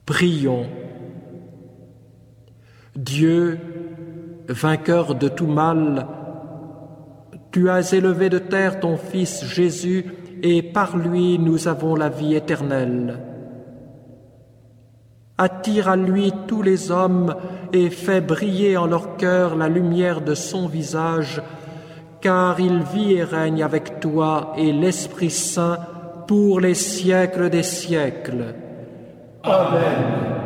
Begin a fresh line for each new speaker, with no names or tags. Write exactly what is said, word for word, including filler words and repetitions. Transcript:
Prions. Dieu, vainqueur de tout mal, tu as élevé de terre ton Fils Jésus et par lui nous avons la vie éternelle. Attire à lui tous les hommes et fais briller en leur cœur la lumière de son visage, car il vit et règne avec toi et l'Esprit Saint pour les siècles des siècles.
Amen.